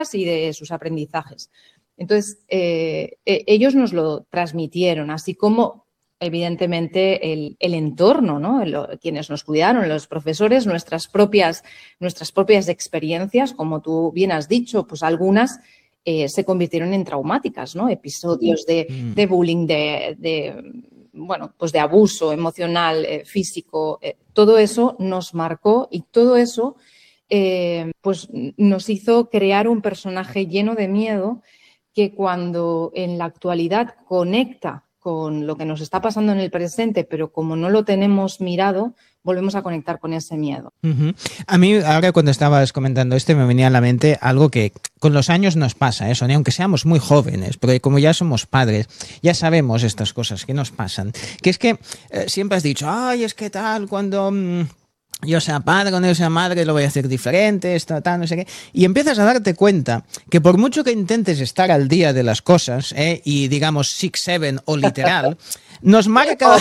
y de sus aprendizajes. Entonces, ellos nos lo transmitieron, así como evidentemente el entorno, ¿no? Quienes nos cuidaron, los profesores, nuestras propias experiencias, como tú bien has dicho, pues algunas se convirtieron en traumáticas, ¿no? Episodios de bullying, bueno, pues de abuso emocional, físico, todo eso nos marcó y todo eso pues nos hizo crear un personaje lleno de miedo que cuando en la actualidad conecta con lo que nos está pasando en el presente, pero como no lo tenemos mirado, volvemos a conectar con ese miedo. A mí, ahora cuando estabas comentando me venía a la mente algo que con los años nos pasa, Sonia, aunque seamos muy jóvenes, porque como ya somos padres, ya sabemos estas cosas que nos pasan. Que es que siempre has dicho, ay, es que tal, cuando yo sea padre o no sea madre, lo voy a hacer diferente, esto, tal, no sé qué. Y empiezas a darte cuenta que por mucho que intentes estar al día de las cosas, y digamos 6-7 o literal, nos marca...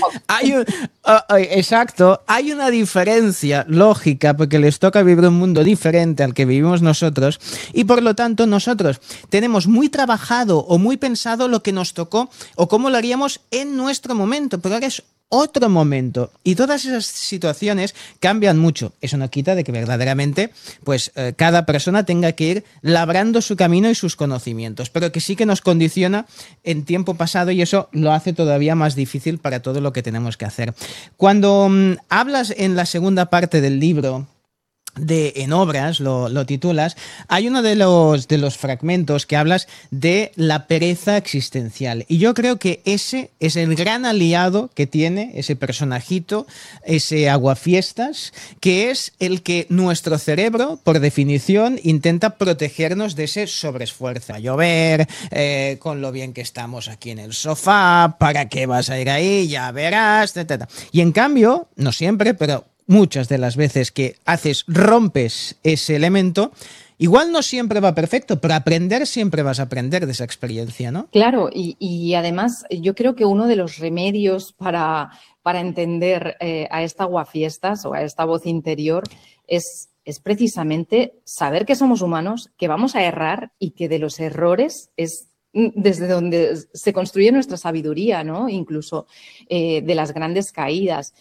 Exacto, hay una diferencia lógica porque les toca vivir un mundo diferente al que vivimos nosotros y por lo tanto nosotros tenemos muy trabajado o muy pensado lo que nos tocó o cómo lo haríamos en nuestro momento, pero ahora es otro momento y todas esas situaciones cambian mucho. Eso no quita de que verdaderamente pues cada persona tenga que ir labrando su camino y sus conocimientos, pero que sí que nos condiciona en tiempo pasado y eso lo hace todavía más difícil para todo lo que tenemos que hacer. Cuando hablas en la segunda parte del libro en obras, lo titulas, hay uno de los fragmentos que hablas de la pereza existencial y yo creo que ese es el gran aliado que tiene ese personajito, ese aguafiestas, que es el que nuestro cerebro, por definición, intenta protegernos de ese sobreesfuerzo. A llover, con lo bien que estamos aquí en el sofá, ¿para qué vas a ir ahí? Ya verás, etc. Y en cambio, no siempre, pero muchas de las veces que rompes ese elemento, igual no siempre va perfecto, pero aprender siempre vas a aprender de esa experiencia, ¿no? Claro, y además yo creo que uno de los remedios para entender a esta aguafiestas o a esta voz interior es precisamente saber que somos humanos, que vamos a errar y que de los errores es desde donde se construye nuestra sabiduría, ¿no? Incluso de las grandes caídas.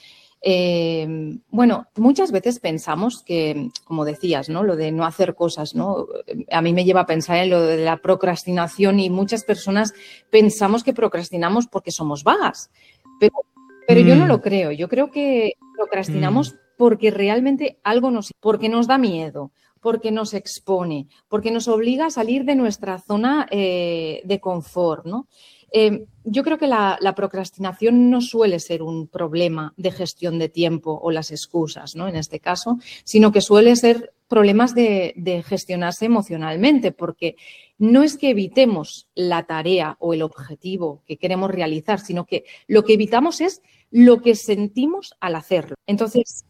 Bueno, muchas veces pensamos que, como decías, ¿no? Lo de no hacer cosas, ¿no? A mí me lleva a pensar en lo de la procrastinación y muchas personas pensamos que procrastinamos porque somos vagas, pero yo no lo creo. Yo creo que procrastinamos porque realmente porque nos da miedo, porque nos expone, porque nos obliga a salir de nuestra zona de confort, ¿no? Yo creo que la procrastinación no suele ser un problema de gestión de tiempo o las excusas, ¿no? En este caso, sino que suele ser problemas de gestionarse emocionalmente, porque no es que evitemos la tarea o el objetivo que queremos realizar, sino que lo que evitamos es lo que sentimos al hacerlo. Entonces,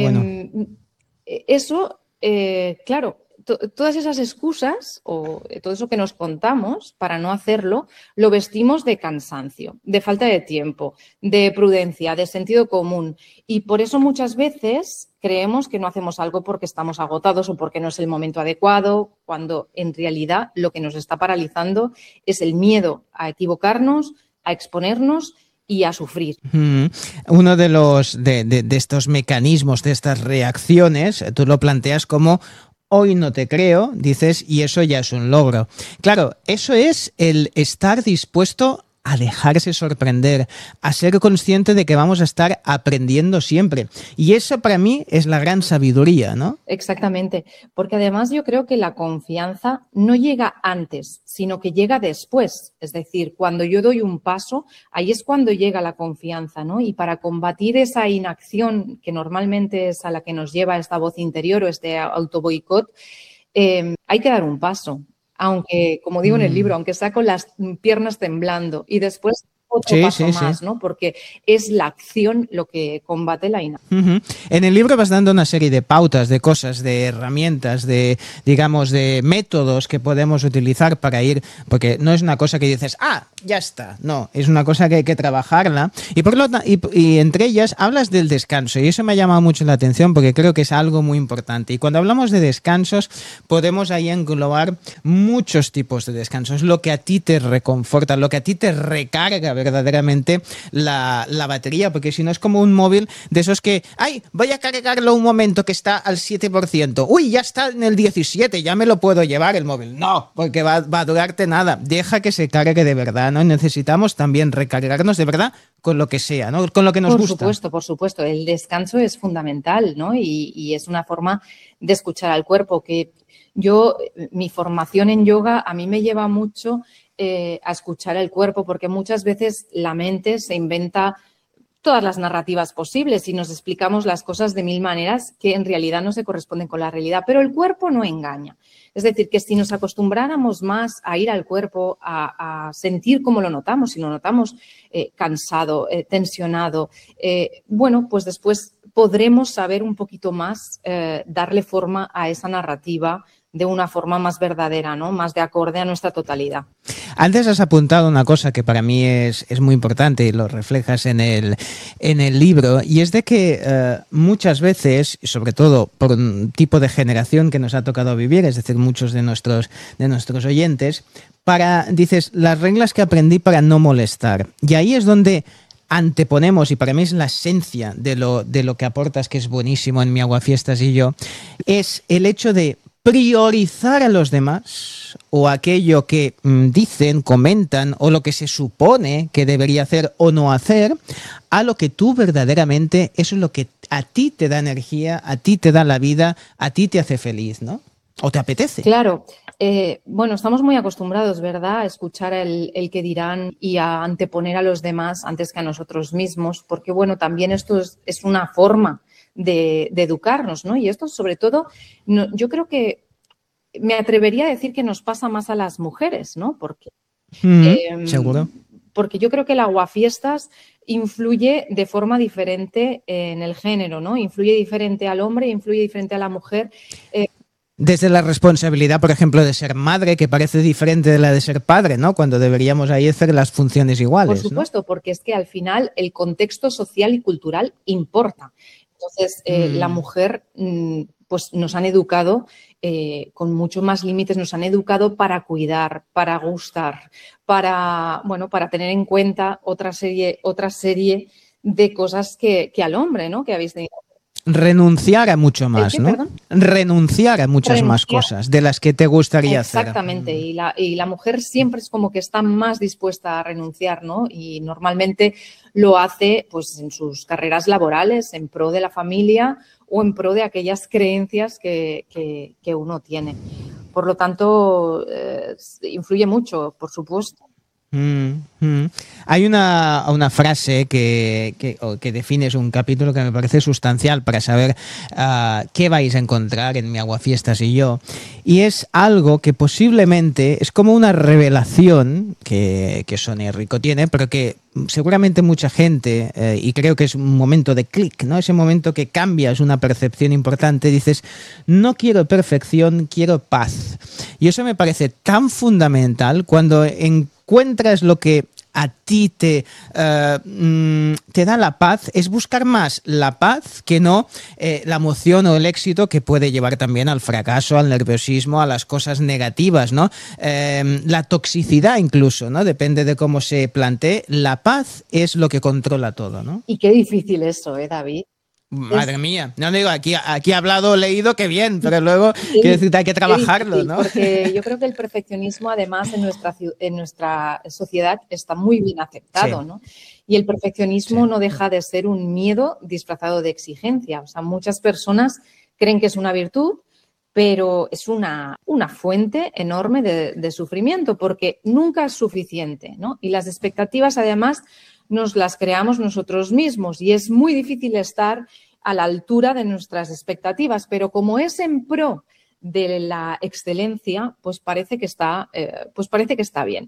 eso, claro, todas esas excusas o todo eso que nos contamos para no hacerlo, lo vestimos de cansancio, de falta de tiempo, de prudencia, de sentido común. Y por eso muchas veces creemos que no hacemos algo porque estamos agotados o porque no es el momento adecuado, cuando en realidad lo que nos está paralizando es el miedo a equivocarnos, a exponernos y a sufrir. Uno de estos mecanismos, de estas reacciones, tú lo planteas como hoy no te creo, dices, y eso ya es un logro. Claro, eso es el estar dispuesto a dejarse sorprender, a ser consciente de que vamos a estar aprendiendo siempre. Y eso para mí es la gran sabiduría, ¿no? Exactamente, porque además yo creo que la confianza no llega antes, sino que llega después. Es decir, cuando yo doy un paso, ahí es cuando llega la confianza, ¿no? Y para combatir esa inacción que normalmente es a la que nos lleva esta voz interior o este autoboicot, hay que dar un paso. Aunque, como digo en el libro, aunque sea con las piernas temblando y después otro paso más, ¿no? Porque es la acción lo que combate la inacción. En el libro vas dando una serie de pautas, de cosas, de herramientas, digamos, de métodos que podemos utilizar para ir, porque no es una cosa que dices, ya está. No, es una cosa que hay que trabajarla. Y entre ellas hablas del descanso, y eso me ha llamado mucho la atención porque creo que es algo muy importante. Y cuando hablamos de descansos, podemos ahí englobar muchos tipos de descansos. Lo que a ti te reconforta, lo que a ti te recarga verdaderamente la batería, porque si no es como un móvil de esos que, ay, voy a cargarlo un momento que está al 7%. Uy, ya está en el 17%, ya me lo puedo llevar el móvil. No, porque va a durarte nada. Deja que se cargue de verdad, ¿no? Necesitamos también recargarnos de verdad con lo que sea, ¿no? Con lo que nos gusta. Por supuesto. El descanso es fundamental, ¿no? Y es una forma de escuchar al cuerpo. Que mi formación en yoga a mí me lleva mucho a escuchar el cuerpo, porque muchas veces la mente se inventa todas las narrativas posibles y nos explicamos las cosas de mil maneras que en realidad no se corresponden con la realidad, pero el cuerpo no engaña. Es decir, que si nos acostumbráramos más a ir al cuerpo, a sentir cómo lo notamos, si lo notamos cansado, tensionado, bueno, pues después podremos saber un poquito más, darle forma a esa narrativa de una forma más verdadera, ¿no? Más de acorde a nuestra totalidad. Antes has apuntado una cosa que para mí es muy importante y lo reflejas en el libro, y es de que muchas veces, sobre todo por un tipo de generación que nos ha tocado vivir, es decir, muchos de nuestros oyentes, dices, las reglas que aprendí para no molestar. Y ahí es donde anteponemos, y para mí es la esencia de lo que aportas, que es buenísimo en Mi Aguafiestas y yo, es el hecho de priorizar a los demás o aquello que dicen, comentan o lo que se supone que debería hacer o no hacer, a lo que tú verdaderamente, eso es lo que a ti te da energía, a ti te da la vida, a ti te hace feliz, ¿no? ¿O te apetece? Claro. Bueno, estamos muy acostumbrados, ¿verdad?, a escuchar el que dirán y a anteponer a los demás antes que a nosotros mismos, porque, bueno, también esto es una forma de educarnos, ¿no? Y esto, sobre todo, yo creo que me atrevería a decir que nos pasa más a las mujeres, ¿no? Porque, seguro. Porque yo creo que el aguafiestas influye de forma diferente en el género, ¿no? Influye diferente al hombre, influye diferente a la mujer. Desde la responsabilidad, por ejemplo, de ser madre, que parece diferente de la de ser padre, ¿no? Cuando deberíamos ahí hacer las funciones iguales, por supuesto, ¿no? Porque es que al final el contexto social y cultural importa. Entonces, la mujer, pues nos han educado con muchos más límites, nos han educado para cuidar, para gustar, para tener en cuenta otra serie de cosas que al hombre, ¿no? Que habéis tenido. Renunciar a mucho más, ¿no? Perdón? Renunciar a muchas más cosas de las que te gustaría hacer. Exactamente, y la mujer siempre es como que está más dispuesta a renunciar, ¿no? Y normalmente lo hace pues en sus carreras laborales, en pro de la familia o en pro de aquellas creencias que uno tiene. Por lo tanto, influye mucho, por supuesto. Hay una frase que defines un capítulo que me parece sustancial para saber qué vais a encontrar en Mi Aguafiestas y yo, y es algo que posiblemente es como una revelación que Sonia Rico tiene, pero que seguramente mucha gente, y creo que es un momento de clic, ¿no? Ese momento que cambias una percepción importante, dices, no quiero perfección, quiero paz. Y eso me parece tan fundamental cuando encuentras lo que a ti te da la paz, es buscar más la paz que no la emoción o el éxito que puede llevar también al fracaso, al nerviosismo, a las cosas negativas, ¿no? La toxicidad incluso, ¿no? Depende de cómo se plantee. La paz es lo que controla todo, ¿no? Y qué difícil eso, David. Madre mía, no digo, aquí ha hablado, leído, qué bien, pero luego quiero decirte, hay que trabajarlo, ¿no? Porque yo creo que el perfeccionismo, además, en nuestra sociedad está muy bien aceptado, sí, ¿no? Y el perfeccionismo no deja de ser un miedo disfrazado de exigencia. O sea, muchas personas creen que es una virtud, pero es una fuente enorme de sufrimiento, porque nunca es suficiente, ¿no? Y las expectativas, además, nos las creamos nosotros mismos y es muy difícil estar a la altura de nuestras expectativas, pero como es en pro de la excelencia, pues parece que está bien.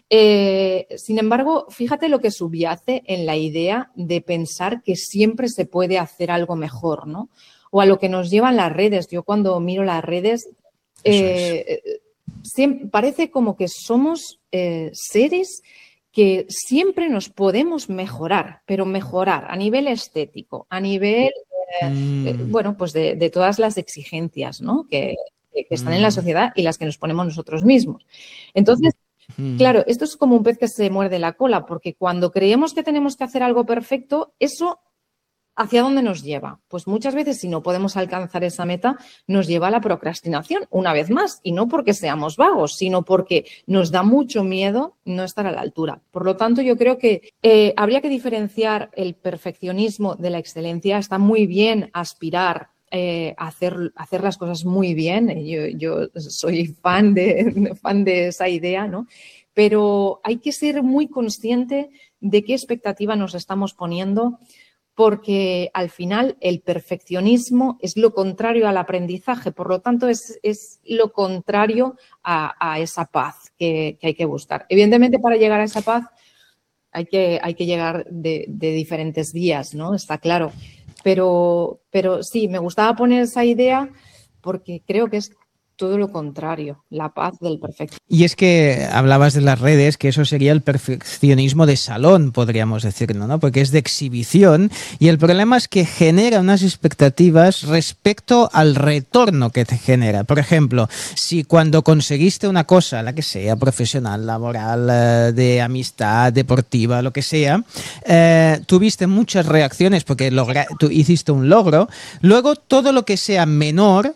Sin embargo, fíjate lo que subyace en la idea de pensar que siempre se puede hacer algo mejor, ¿no? O a lo que nos llevan las redes. Yo cuando miro las redes, siempre, parece como que somos seres que siempre nos podemos mejorar, pero mejorar a nivel estético, a nivel, bueno, pues de todas las exigencias, ¿no? que están en la sociedad y las que nos ponemos nosotros mismos. Entonces, claro, esto es como un pez que se muerde la cola, porque cuando creemos que tenemos que hacer algo perfecto, eso ¿hacia dónde nos lleva? Pues muchas veces, si no podemos alcanzar esa meta, nos lleva a la procrastinación, una vez más, y no porque seamos vagos, sino porque nos da mucho miedo no estar a la altura. Por lo tanto, yo creo que habría que diferenciar el perfeccionismo de la excelencia. Está muy bien aspirar a hacer las cosas muy bien. Yo soy fan de esa idea, ¿no? Pero hay que ser muy consciente de qué expectativa nos estamos poniendo, porque al final el perfeccionismo es lo contrario al aprendizaje, por lo tanto es lo contrario a esa paz que hay que buscar. Evidentemente, para llegar a esa paz hay que llegar de diferentes vías, ¿no? Está claro. Pero sí, me gustaba poner esa idea porque creo que es todo lo contrario, la paz del perfecto. Y es que hablabas de las redes, que eso sería el perfeccionismo de salón, podríamos decirlo, ¿no? Porque es de exhibición y el problema es que genera unas expectativas respecto al retorno que te genera. Por ejemplo, si cuando conseguiste una cosa, la que sea, profesional, laboral, de amistad, deportiva, lo que sea, tuviste muchas reacciones porque tú hiciste un logro, luego todo lo que sea menor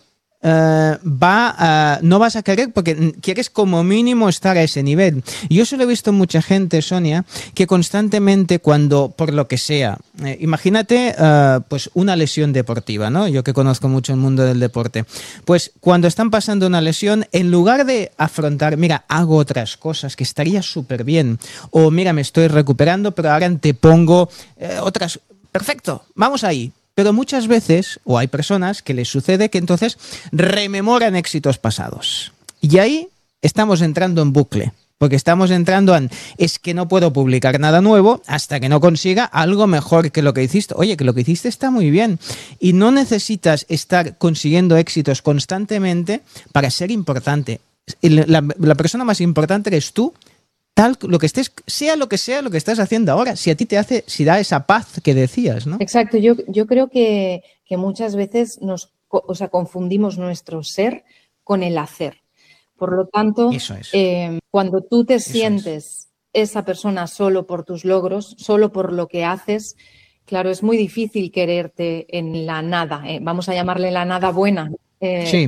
no vas a querer porque quieres como mínimo estar a ese nivel. Yo solo he visto mucha gente, Sonia, que constantemente cuando, por lo que sea, imagínate pues una lesión deportiva, ¿no? Yo que conozco mucho el mundo del deporte, pues cuando están pasando una lesión, en lugar de afrontar, mira, hago otras cosas que estaría súper bien, o mira, me estoy recuperando, pero ahora te pongo otras, perfecto, vamos ahí. Pero muchas veces, o hay personas que les sucede que entonces rememoran éxitos pasados. Y ahí estamos entrando en bucle. Porque estamos entrando en, es que no puedo publicar nada nuevo hasta que no consiga algo mejor que lo que hiciste. Oye, que lo que hiciste está muy bien. Y no necesitas estar consiguiendo éxitos constantemente para ser importante. La persona más importante eres tú, tal lo que estés, sea lo que estás haciendo ahora, si a ti te hace, si da esa paz que decías, ¿no? Exacto, yo creo que muchas veces confundimos nuestro ser con el hacer. Por lo tanto, Eso es. Cuando tú te sientes esa persona solo por tus logros, solo por lo que haces, claro, es muy difícil quererte en la nada. Vamos a llamarle la nada buena. Sí.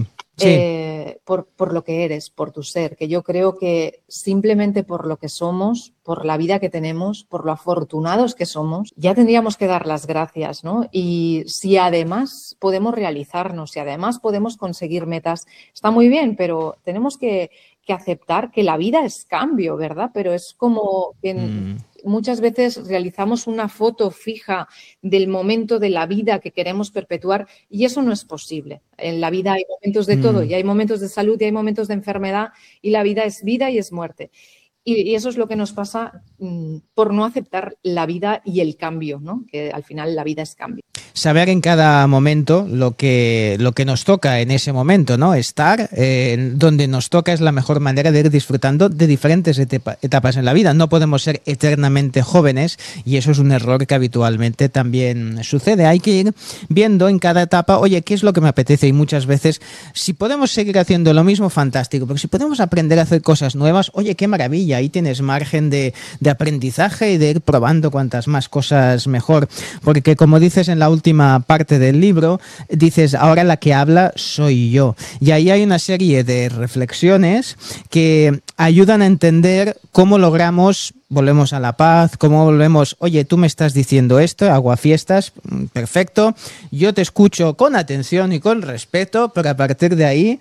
Por lo que eres, por tu ser, que yo creo que simplemente por lo que somos, por la vida que tenemos, por lo afortunados que somos, ya tendríamos que dar las gracias, ¿no? Y si además podemos realizarnos, si además podemos conseguir metas, está muy bien, pero tenemos que aceptar que la vida es cambio, ¿verdad? Pero es como que muchas veces realizamos una foto fija del momento de la vida que queremos perpetuar y eso no es posible. En la vida hay momentos de todo y hay momentos de salud y hay momentos de enfermedad y la vida y es muerte. Y eso es lo que nos pasa por no aceptar la vida y el cambio, ¿no? Que al final la vida es cambio. Saber en cada momento lo que nos toca en ese momento, ¿no? Estar donde nos toca es la mejor manera de ir disfrutando de diferentes etapas en la vida. No podemos ser eternamente jóvenes y eso es un error que habitualmente también sucede. Hay que ir viendo en cada etapa, oye, ¿qué es lo que me apetece? Y muchas veces, si podemos seguir haciendo lo mismo, fantástico. Porque si podemos aprender a hacer cosas nuevas, oye, qué maravilla. Ahí tienes margen de aprendizaje y de ir probando cuantas más cosas mejor. Porque como dices en la última parte del libro, dices, ahora la que habla soy yo. Y ahí hay una serie de reflexiones que ayudan a entender cómo logramos, volvemos a la paz, cómo volvemos, oye, tú me estás diciendo esto, aguafiestas, perfecto, yo te escucho con atención y con respeto, pero a partir de ahí,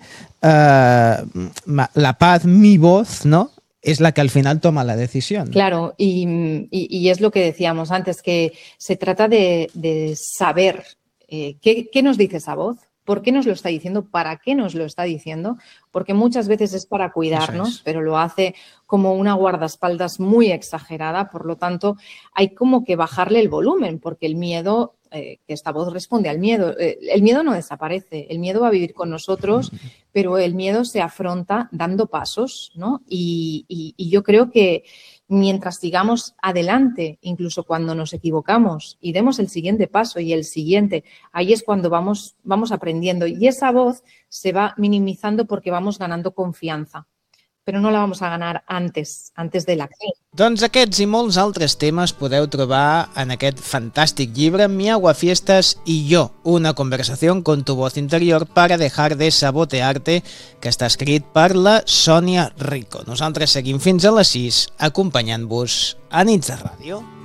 la paz, mi voz, ¿no?, es la que al final toma la decisión. Claro, y es lo que decíamos antes, que se trata de saber qué nos dice esa voz, por qué nos lo está diciendo, para qué nos lo está diciendo, porque muchas veces es para cuidarnos, pero lo hace como una guardaespaldas muy exagerada, por lo tanto hay como que bajarle el volumen, porque el miedo que esta voz responde al miedo. El miedo no desaparece, el miedo va a vivir con nosotros, pero el miedo se afronta dando pasos, ¿no? Y yo creo que mientras sigamos adelante, incluso cuando nos equivocamos y demos el siguiente paso y el siguiente, ahí es cuando vamos aprendiendo y esa voz se va minimizando porque vamos ganando confianza, però no la vamos a ganar antes de l'acció. Doncs aquests i molts altres temes podeu trobar en aquest fantàstic llibre Mi aguafiestas y yo, una conversación con tu voz interior para dejar de sabotearte, que està escrit per la Sònia Rico. Nosaltres seguim fins a les 6 acompanyant-vos a Nits de Ràdio.